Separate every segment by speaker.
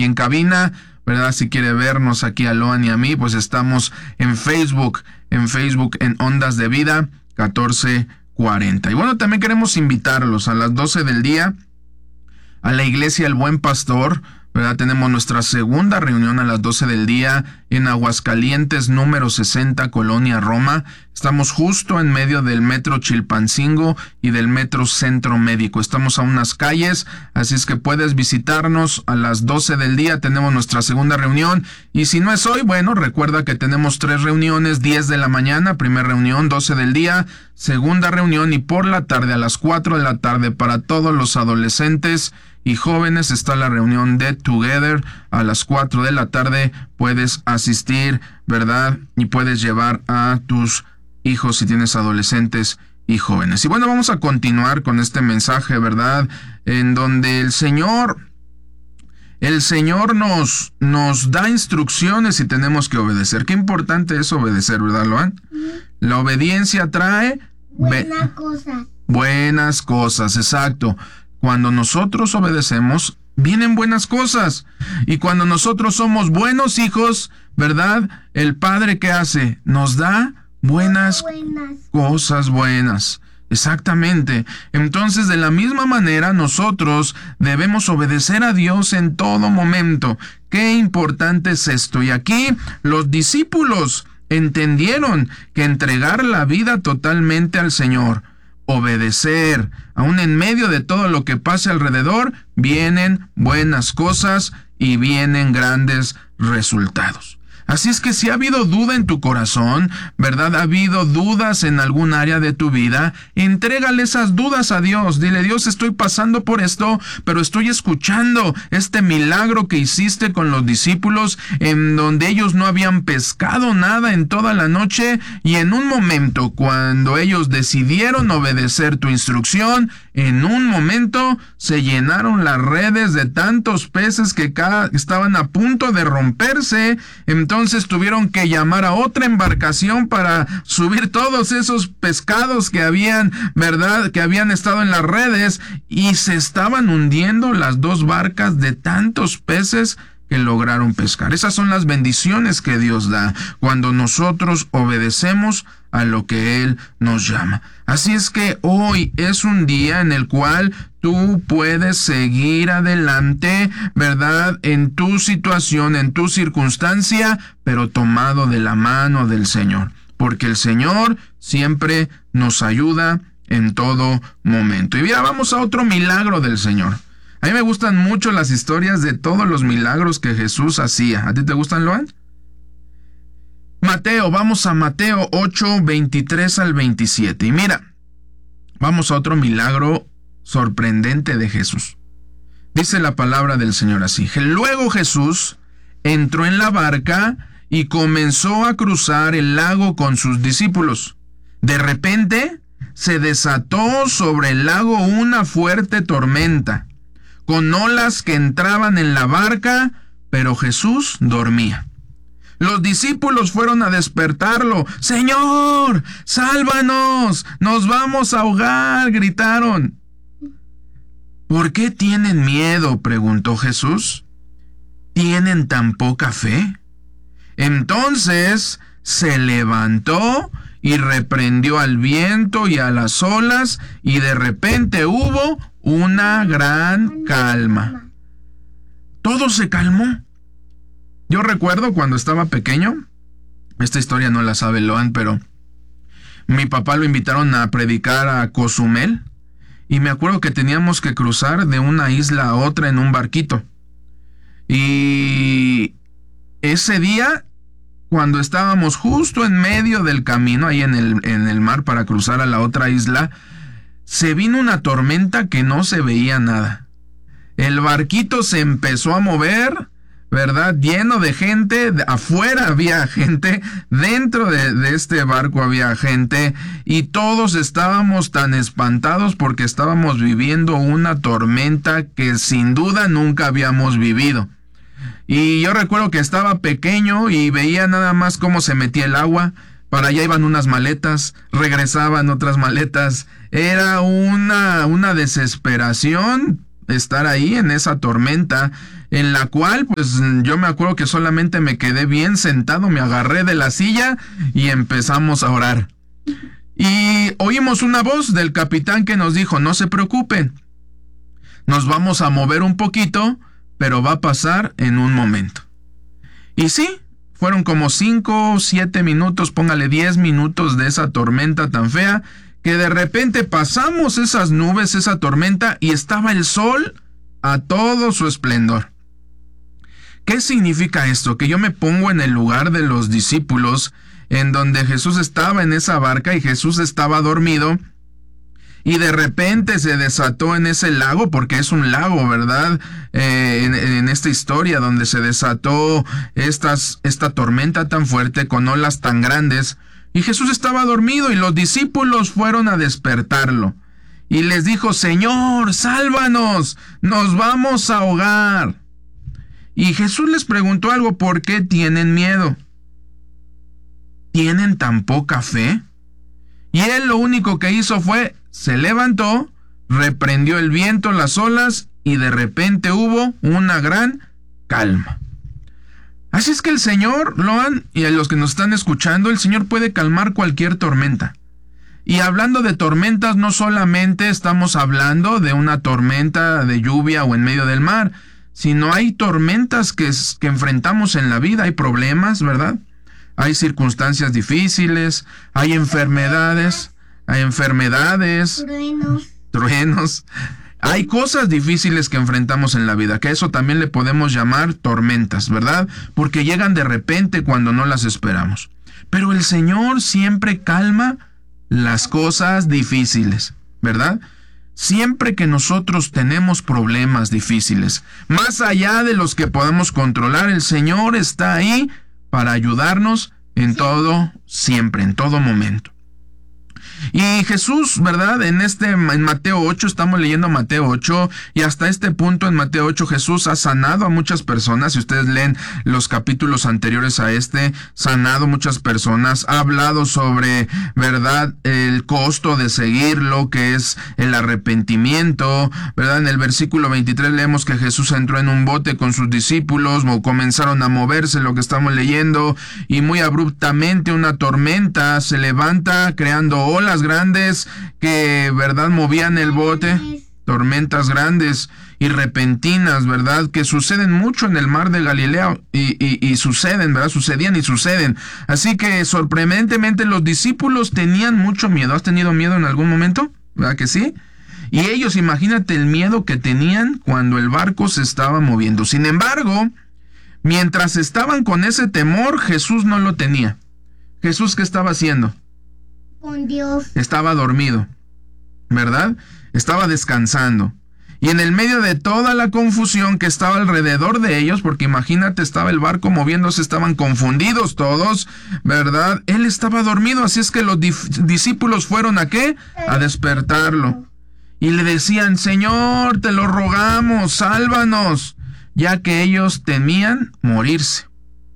Speaker 1: aquí en cabina, ¿verdad? Si quiere vernos aquí a Loan y a mí, pues estamos en Facebook en Ondas de Vida 1440. Y bueno, también queremos invitarlos a las 12 del día a la iglesia El Buen Pastor, ¿verdad? Tenemos nuestra segunda reunión a las 12 del día en Aguascalientes, número 60, Colonia Roma. Estamos justo en medio del metro Chilpancingo y del metro Centro Médico. Estamos a unas calles, así es que puedes visitarnos a las 12 del día. Tenemos nuestra segunda reunión. Y si no es hoy, bueno, recuerda que tenemos 3 reuniones, 10 de la mañana, primera reunión, 12 del día, segunda reunión, y por la tarde a las 4 de la tarde para todos los adolescentes y jóvenes está la reunión de Together a las 4 de la tarde. Puedes asistir, ¿verdad? Y puedes llevar a tus hijos si tienes adolescentes y jóvenes. Y bueno, vamos a continuar con este mensaje, ¿verdad? En donde el Señor nos da instrucciones y tenemos que obedecer. Qué importante es obedecer, ¿verdad, Loan? La obediencia trae buenas cosas, exacto. Cuando nosotros obedecemos, vienen buenas cosas. Y cuando nosotros somos buenos hijos, ¿verdad? El Padre, ¿qué hace? Nos da cosas buenas. Exactamente. Entonces, de la misma manera, nosotros debemos obedecer a Dios en todo momento. Qué importante es esto. Y aquí los discípulos entendieron que entregar la vida totalmente al Señor, obedecer, aún en medio de todo lo que pase alrededor, vienen buenas cosas y vienen grandes resultados. Así es que si ha habido duda en tu corazón, ¿verdad? Ha habido dudas en algún área de tu vida, entrégale esas dudas a Dios. Dile: Dios, estoy pasando por esto, pero estoy escuchando este milagro que hiciste con los discípulos, en donde ellos no habían pescado nada en toda la noche, y en un momento, cuando ellos decidieron obedecer tu instrucción, en un momento se llenaron las redes de tantos peces que estaban a punto de romperse. Entonces tuvieron que llamar a otra embarcación para subir todos esos pescados que habían, ¿verdad?, que habían estado en las redes, y se estaban hundiendo las 2 barcas de tantos peces que lograron pescar. Esas son las bendiciones que Dios da cuando nosotros obedecemos a lo que Él nos llama. Así es que hoy es un día en el cual tú puedes seguir adelante, ¿verdad?, en tu situación, en tu circunstancia, pero tomado de la mano del Señor, porque el Señor siempre nos ayuda en todo momento. Y mira, vamos a otro milagro del Señor. A mí me gustan mucho las historias de todos los milagros que Jesús hacía. ¿A ti te gustan, Loan? Vamos a Mateo 8, 23 al 27. Y mira, vamos a otro milagro sorprendente de Jesús. Dice la palabra del Señor así: luego Jesús entró en la barca y comenzó a cruzar el lago con sus discípulos. De repente se desató sobre el lago una fuerte tormenta, con olas que entraban en la barca, pero Jesús dormía. Los discípulos fueron a despertarlo. ¡Señor, sálvanos! ¡Nos vamos a ahogar!, gritaron. ¿Por qué tienen miedo?, preguntó Jesús. ¿Tienen tan poca fe? Entonces se levantó y reprendió al viento y a las olas, y de repente hubo una gran calma. Todo se calmó. Yo recuerdo cuando estaba pequeño, esta historia no la sabe Loan, pero mi papá lo invitaron a predicar a Cozumel, y me acuerdo que teníamos que cruzar de una isla a otra en un barquito. Y ese día, cuando estábamos justo en medio del camino, ahí en el mar para cruzar a la otra isla, se vino una tormenta que no se veía nada. El barquito se empezó a mover, ¿verdad?, lleno de gente. Afuera había gente, dentro de este barco había gente, y todos estábamos tan espantados porque estábamos viviendo una tormenta que sin duda nunca habíamos vivido. Y yo recuerdo que estaba pequeño y veía nada más cómo se metía el agua. Para allá iban unas maletas, regresaban otras maletas. Era una desesperación estar ahí en esa tormenta. en la cual pues yo me acuerdo que solamente me quedé bien sentado, me agarré de la silla y empezamos a orar. Y oímos una voz del capitán que nos dijo: no se preocupen, nos vamos a mover un poquito, pero va a pasar en un momento. Y sí, fueron como 5 o 7 minutos, póngale 10 minutos de esa tormenta tan fea, que de repente pasamos esas nubes, esa tormenta, y estaba el sol a todo su esplendor. ¿Qué significa esto? Que yo me pongo en el lugar de los discípulos, en donde Jesús estaba en esa barca y Jesús estaba dormido, y de repente se desató en ese lago, porque es un lago, ¿verdad? En esta historia donde se desató esta tormenta tan fuerte con olas tan grandes, y Jesús estaba dormido y los discípulos fueron a despertarlo. Y les dijo: Señor, sálvanos, nos vamos a ahogar. Y Jesús les preguntó algo: ¿por qué tienen miedo? ¿Tienen tan poca fe? Y él lo único que hizo fue, se levantó, reprendió el viento, las olas, y de repente hubo una gran calma. Así es que el Señor, Loan, y a los que nos están escuchando, el Señor puede calmar cualquier tormenta. Y hablando de tormentas, no solamente estamos hablando de una tormenta de lluvia o en medio del mar, sino hay tormentas que enfrentamos en la vida, hay problemas, ¿verdad? Hay circunstancias difíciles, hay enfermedades, truenos. Hay cosas difíciles que enfrentamos en la vida, que eso también le podemos llamar tormentas, ¿verdad? Porque llegan de repente cuando no las esperamos. Pero el Señor siempre calma las cosas difíciles, ¿verdad? Siempre que nosotros tenemos problemas difíciles, más allá de los que podemos controlar, el Señor está ahí para ayudarnos en todo, siempre, en todo momento. Y Jesús, ¿verdad? En Mateo 8, estamos leyendo Mateo 8, y hasta este punto en Mateo 8 Jesús ha sanado a muchas personas. Si ustedes leen los capítulos anteriores a sanado muchas personas, ha hablado sobre, ¿verdad?, el costo de seguirlo, que es el arrepentimiento, ¿verdad? En el versículo 23 leemos que Jesús entró en un bote con sus discípulos, comenzaron a moverse, lo que estamos leyendo, y muy abruptamente una tormenta se levanta creando olas grandes que, ¿verdad?, movían el bote. Tormentas grandes y repentinas, ¿verdad?, que suceden mucho en el mar de Galilea y suceden, ¿verdad?, sucedían y suceden. Así que sorprendentemente los discípulos tenían mucho miedo. ¿Has tenido miedo en algún momento? ¿Verdad que sí? Y ellos, imagínate el miedo que tenían cuando el barco se estaba moviendo. Sin embargo, mientras estaban con ese temor, Jesús no lo tenía. ¿Jesús qué estaba haciendo?
Speaker 2: Con Dios.
Speaker 1: Estaba dormido, ¿verdad? Estaba descansando. Y en el medio de toda la confusión que estaba alrededor de ellos, porque imagínate, estaba el barco moviéndose, estaban confundidos todos, ¿verdad? Él estaba dormido, así es que los discípulos fueron ¿a qué? A despertarlo. Y le decían: Señor, te lo rogamos, sálvanos, ya que ellos temían morirse.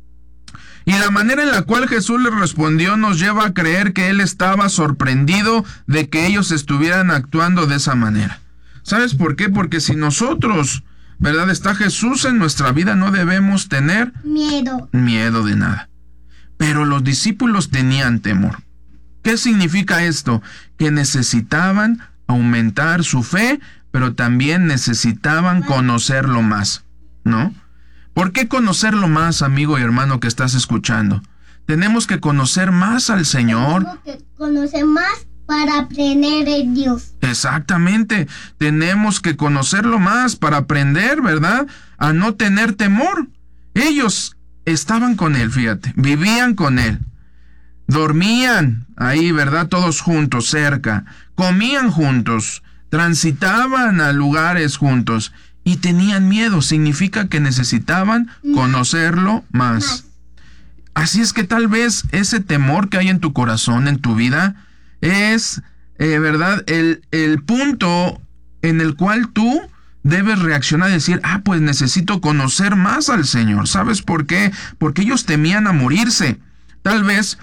Speaker 1: Y la manera en la cual Jesús les respondió nos lleva a creer que Él estaba sorprendido de que ellos estuvieran actuando de esa manera. ¿Sabes por qué? Porque si nosotros, ¿verdad?, está Jesús en nuestra vida, no debemos tener miedo de nada. Pero los discípulos tenían temor. ¿Qué significa esto? Que necesitaban aumentar su fe, pero también necesitaban conocerlo más, ¿no? ¿Por qué conocerlo más, amigo y hermano que estás escuchando? Tenemos que conocer más al Señor.
Speaker 2: Tenemos que conocer más para aprender de Dios.
Speaker 1: Exactamente. Tenemos que conocerlo más para aprender, ¿verdad?, a no tener temor. Ellos estaban con Él, fíjate, vivían con Él. Dormían ahí, ¿verdad?, todos juntos, cerca. Comían juntos. Transitaban a lugares juntos. Y tenían miedo, significa que necesitaban conocerlo más. Así es que tal vez ese temor que hay en tu corazón, en tu vida, es, ¿verdad?, el punto en el cual tú debes reaccionar y decir: pues necesito conocer más al Señor. ¿Sabes por qué? Porque ellos temían a morirse. Tal vez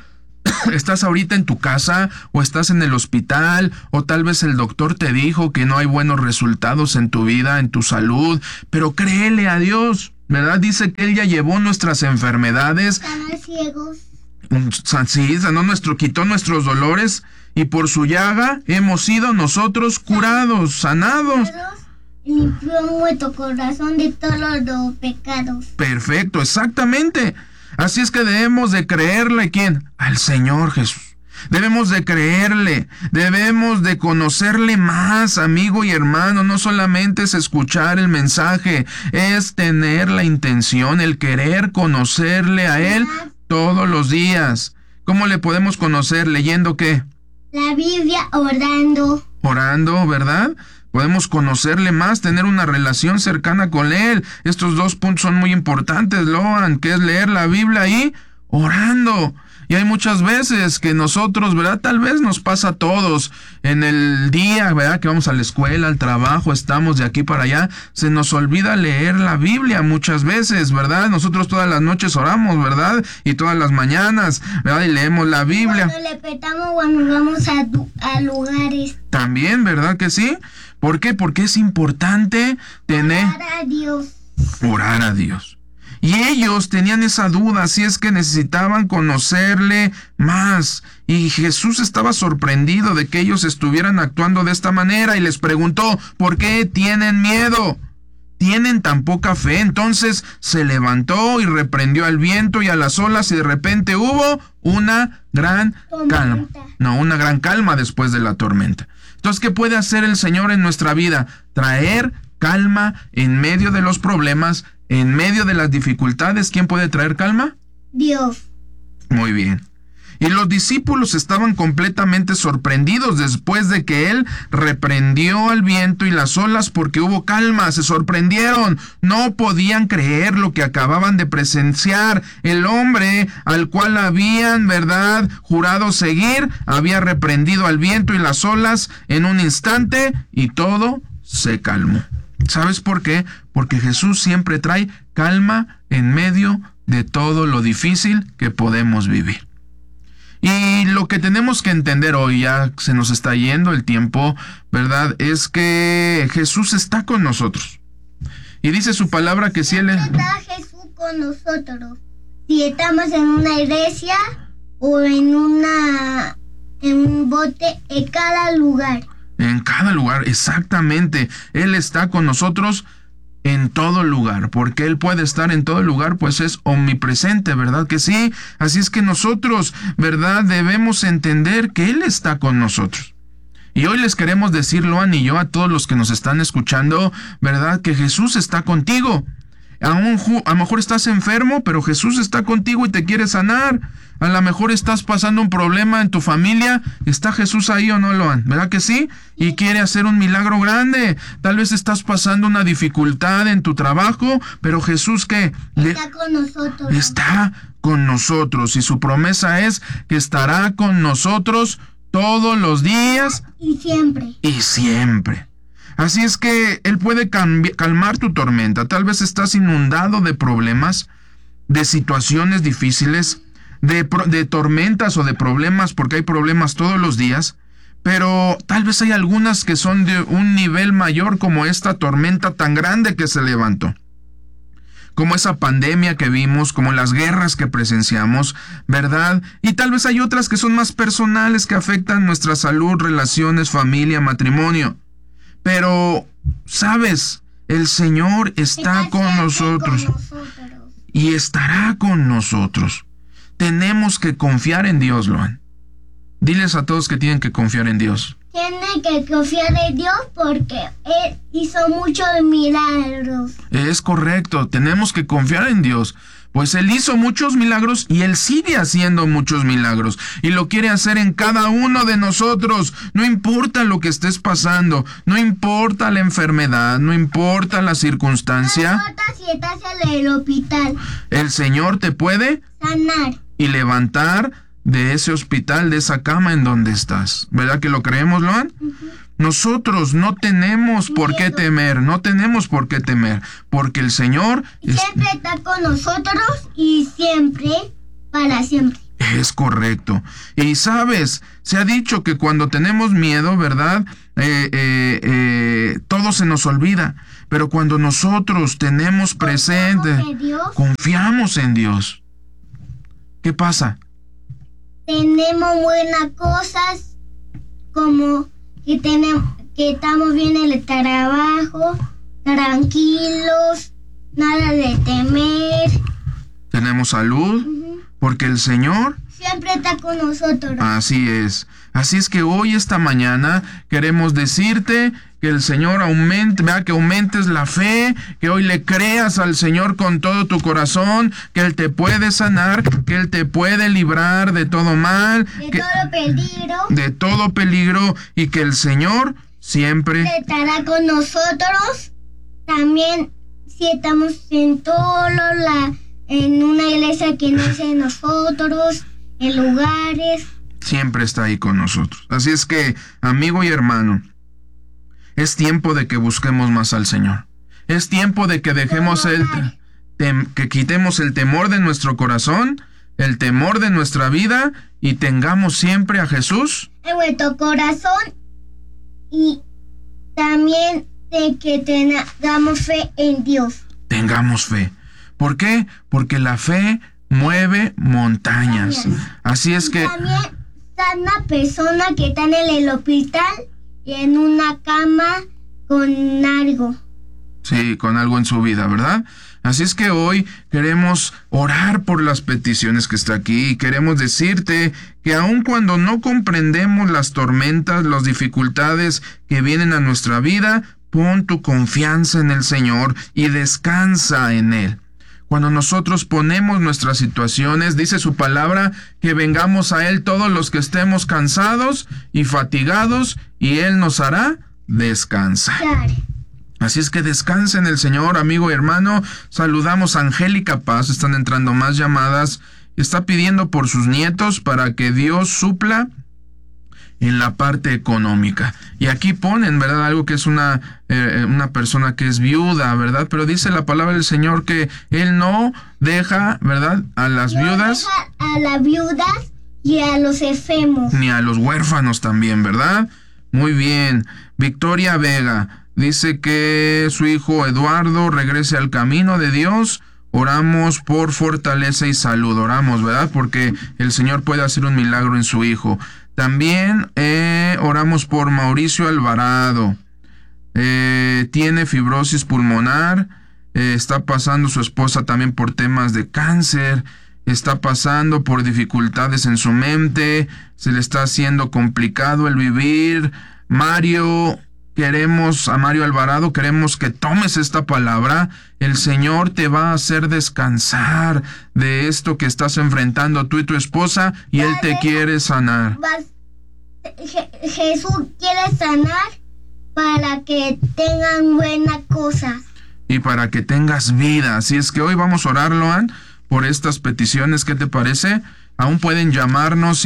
Speaker 1: estás ahorita en tu casa o estás en el hospital o tal vez el doctor te dijo que no hay buenos resultados en tu vida, en tu salud, pero créele a Dios, ¿verdad? Dice que Él ya llevó nuestras enfermedades.
Speaker 2: Están ciegos.
Speaker 1: Sí, quitó nuestros dolores y por su llaga hemos sido nosotros curados, sanados.
Speaker 2: Limpió nuestro corazón de todos los pecados.
Speaker 1: Perfecto, exactamente. Así es que debemos de creerle, ¿quién? Al Señor Jesús. Debemos de creerle, debemos de conocerle más, amigo y hermano. No solamente es escuchar el mensaje, es tener la intención, el querer conocerle a Él todos los días. ¿Cómo le podemos conocer? ¿Leyendo qué?
Speaker 2: La Biblia, orando.
Speaker 1: Orando, ¿verdad? Podemos conocerle más, tener una relación cercana con Él. Estos dos puntos son muy importantes, Loan, que es leer la Biblia y orando. Y hay muchas veces que nosotros, ¿verdad? Tal vez nos pasa a todos en el día, ¿verdad? Que vamos a la escuela, al trabajo, estamos de aquí para allá. Se nos olvida leer la Biblia muchas veces, ¿verdad? Nosotros todas las noches oramos, ¿verdad? Y todas las mañanas, ¿verdad? Y leemos la Biblia.
Speaker 2: Cuando le petamos cuando vamos a lugares.
Speaker 1: También, ¿verdad que sí? ¿Por qué? Porque es importante orar a Dios. Y ellos tenían esa duda, así es que necesitaban conocerle más. Y Jesús estaba sorprendido de que ellos estuvieran actuando de esta manera y les preguntó, ¿por qué tienen miedo? ¿Tienen tan poca fe? Entonces se levantó y reprendió al viento y a las olas y de repente hubo una gran calma. Una gran calma después de la tormenta. Entonces, ¿qué puede hacer el Señor en nuestra vida? Traer calma en medio de los problemas, en medio de las dificultades. ¿Quién puede traer calma?
Speaker 2: Dios.
Speaker 1: Muy bien. Y los discípulos estaban completamente sorprendidos después de que Él reprendió al viento y las olas porque hubo calma. Se sorprendieron. No podían creer lo que acababan de presenciar. El hombre al cual habían, ¿verdad?, jurado seguir, había reprendido al viento y las olas en un instante y todo se calmó. ¿Sabes por qué? Porque Jesús siempre trae calma en medio de todo lo difícil que podemos vivir. Y lo que tenemos que entender hoy, ya se nos está yendo el tiempo, ¿verdad? Es que Jesús está con nosotros. Y dice su palabra que si Él
Speaker 2: está Jesús con nosotros. Si estamos en una iglesia o en un bote, en cada lugar.
Speaker 1: En cada lugar, exactamente. Él está con nosotros en todo lugar, porque Él puede estar en todo lugar, pues es omnipresente, ¿verdad que sí? Así es que nosotros, ¿verdad?, debemos entender que Él está con nosotros. Y hoy les queremos decir, Loan y yo, a todos los que nos están escuchando, ¿verdad?, que Jesús está contigo. A lo mejor estás enfermo, pero Jesús está contigo y te quiere sanar. A lo mejor estás pasando un problema en tu familia. ¿Está Jesús ahí o no, Loan? ¿Verdad que sí? Y quiere hacer un milagro grande. Tal vez estás pasando una dificultad en tu trabajo, pero Jesús, ¿qué?
Speaker 2: Está con nosotros.
Speaker 1: Está con nosotros. Y su promesa es que estará con nosotros todos los días.
Speaker 2: Y siempre.
Speaker 1: Y siempre. Así es que Él puede calmar tu tormenta. Tal vez estás inundado de problemas, de situaciones difíciles, de tormentas o de problemas, porque hay problemas todos los días, pero tal vez hay algunas que son de un nivel mayor, como esta tormenta tan grande que se levantó, como esa pandemia que vimos, como las guerras que presenciamos, ¿verdad? Y tal vez hay otras que son más personales, que afectan nuestra salud, relaciones, familia, matrimonio. Pero, ¿sabes? El Señor está con nosotros y estará con nosotros. Tenemos que confiar en Dios, Loan. Diles a todos que tienen que confiar en Dios.
Speaker 2: Tienen que confiar en Dios porque Él hizo muchos milagros.
Speaker 1: Es correcto, tenemos que confiar en Dios. Pues Él hizo muchos milagros y Él sigue haciendo muchos milagros. Y lo quiere hacer en cada uno de nosotros. No importa lo que estés pasando. No importa la enfermedad. No importa la circunstancia.
Speaker 2: No importa si estás en el hospital.
Speaker 1: El Señor te puede
Speaker 2: sanar
Speaker 1: y levantar de ese hospital, de esa cama en donde estás. ¿Verdad que lo creemos, Loan? Uh-huh. Nosotros no tenemos por qué temer, no tenemos por qué temer, porque el Señor
Speaker 2: siempre está con nosotros y siempre, para siempre.
Speaker 1: Es correcto. Y sabes, se ha dicho que cuando tenemos miedo, ¿verdad? Todo se nos olvida. Pero cuando nosotros tenemos presente, confiamos en Dios. ¿Qué pasa?
Speaker 2: Tenemos buenas cosas, como que estamos bien en el trabajo, tranquilos, nada de temer.
Speaker 1: Tenemos salud, porque el Señor
Speaker 2: siempre está con nosotros.
Speaker 1: Así es. Así es que hoy, esta mañana, queremos decirte que el Señor que aumentes la fe, que hoy le creas al Señor con todo tu corazón, que Él te puede sanar, que Él te puede librar de todo mal, de todo peligro, y que el Señor siempre
Speaker 2: estará con nosotros. También si estamos en en una iglesia que no es de nosotros, en lugares,
Speaker 1: siempre está ahí con nosotros. Así es que, amigo y hermano, es tiempo de que busquemos más al Señor. Es tiempo de que dejemos que quitemos el temor de nuestro corazón, el temor de nuestra vida, y tengamos siempre a Jesús
Speaker 2: en nuestro corazón, y también de que tengamos fe en Dios.
Speaker 1: Tengamos fe. ¿Por qué? Porque la fe mueve montañas. Así es que
Speaker 2: también sana persona que está en el hospital y en una cama con algo.
Speaker 1: Sí, con algo en su vida, ¿verdad? Así es que hoy queremos orar por las peticiones que está aquí, y queremos decirte que aun cuando no comprendemos las tormentas, las dificultades que vienen a nuestra vida, pon tu confianza en el Señor y descansa en Él. Cuando nosotros ponemos nuestras situaciones, dice su palabra, que vengamos a Él todos los que estemos cansados y fatigados, y Él nos hará descansar. Así es que descansa en el Señor, amigo y hermano. Saludamos a Angélica Paz, están entrando más llamadas. Está pidiendo por sus nietos para que Dios supla en la parte económica. Y aquí ponen, ¿verdad? Algo que es una persona que es viuda, ¿verdad? Pero dice la palabra del Señor que Él no deja, ¿verdad? A las viudas.
Speaker 2: A las viudas y a los enfermos.
Speaker 1: Ni a los huérfanos también, ¿verdad? Muy bien. Victoria Vega dice que su hijo Eduardo regrese al camino de Dios. Oramos por fortaleza y salud. Oramos, ¿verdad? Porque el Señor puede hacer un milagro en su hijo. También oramos por Mauricio Alvarado. Tiene fibrosis pulmonar. Está pasando su esposa también por temas de cáncer. Está pasando por dificultades en su mente. Se le está haciendo complicado el vivir. A Mario Alvarado, queremos que tomes esta palabra. El Señor te va a hacer descansar de esto que estás enfrentando tú y tu esposa, y Él te quiere sanar.
Speaker 2: Jesús quiere sanar para que tengan buenas cosas.
Speaker 1: Y para que tengas vida. Así es que hoy vamos a orar, Loan, por estas peticiones. ¿Qué te parece? Aún pueden llamarnos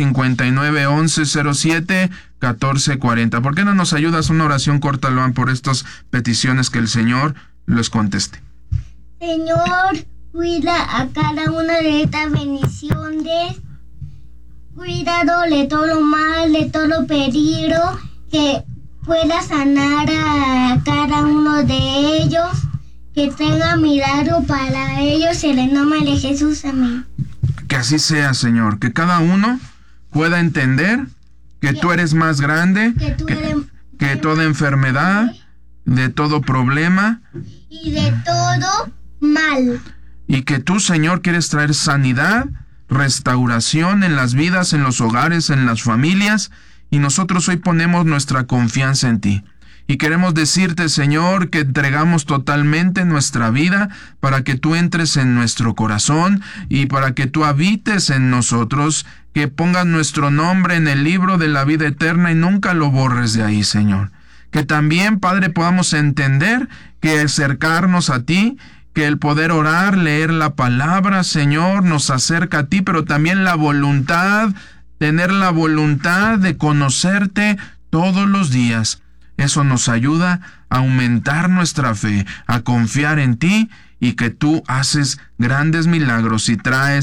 Speaker 1: 5911-07-1440. ¿Por qué no nos ayudas una oración corta, Loan, por estas peticiones, que el Señor les conteste?
Speaker 2: Señor, cuida a cada una de estas bendiciones. Cuidado de todo lo mal, de todo peligro, que pueda sanar a cada uno de ellos, que tenga milagro para ellos, en el nombre de Jesús, amén.
Speaker 1: Que así sea, Señor, que cada uno pueda entender que tú eres más grande que toda enfermedad, de todo problema
Speaker 2: y de todo mal.
Speaker 1: Y que tú, Señor, quieres traer sanidad, restauración en las vidas, en los hogares, en las familias, y nosotros hoy ponemos nuestra confianza en ti. Y queremos decirte, Señor, que entregamos totalmente nuestra vida para que tú entres en nuestro corazón y para que tú habites en nosotros, que pongas nuestro nombre en el libro de la vida eterna y nunca lo borres de ahí, Señor. Que también, Padre, podamos entender que acercarnos a ti, que el poder orar, leer la palabra, Señor, nos acerca a ti, pero también la voluntad, tener la voluntad de conocerte todos los días. Eso nos ayuda a aumentar nuestra fe, a confiar en ti, y que tú haces grandes milagros y traes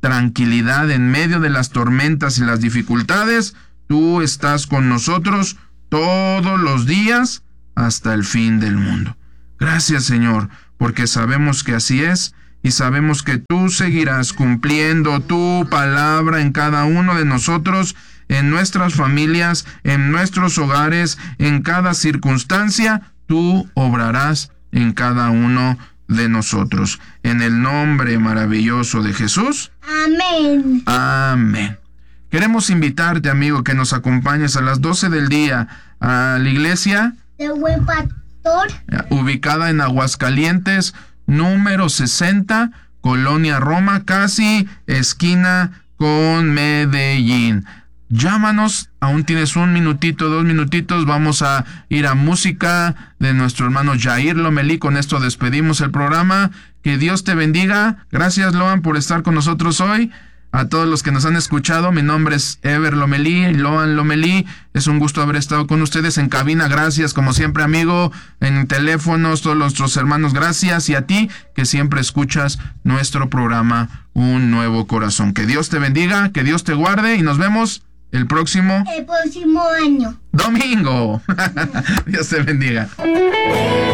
Speaker 1: tranquilidad en medio de las tormentas y las dificultades. Tú estás con nosotros todos los días hasta el fin del mundo. Gracias, Señor, porque sabemos que así es y sabemos que tú seguirás cumpliendo tu palabra en cada uno de nosotros, en nuestras familias, en nuestros hogares, en cada circunstancia. Tú obrarás en cada uno de nosotros. En el nombre maravilloso de Jesús.
Speaker 2: Amén.
Speaker 1: Amén. Queremos invitarte, amigo, que nos acompañes a las 12 del día a la iglesia
Speaker 2: El Buen Pastor,
Speaker 1: ubicada en Aguascalientes, número 60, Colonia Roma, casi esquina con Medellín. Llámanos, aún tienes 1 minutito, 2 minutitos, vamos a ir a música de nuestro hermano Jair Lomelí. Con esto despedimos el programa. Que Dios te bendiga. Gracias, Loan, por estar con nosotros hoy. A todos los que nos han escuchado, mi nombre es Ever Lomelí, Loan Lomelí. Es un gusto haber estado con ustedes en cabina. Gracias, como siempre, amigo. En teléfonos, todos nuestros hermanos, gracias. Y a ti, que siempre escuchas nuestro programa Un Nuevo Corazón. Que Dios te bendiga, que Dios te guarde y nos vemos el próximo
Speaker 2: año.
Speaker 1: domingo. Dios te bendiga.